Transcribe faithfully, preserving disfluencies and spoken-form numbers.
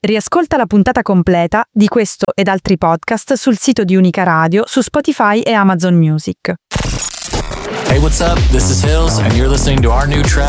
Riascolta la puntata completa di questo ed altri podcast sul sito di Unica Radio, su Spotify e Amazon Music. Hey, what's up? This is Hills, and you're listening to our new track,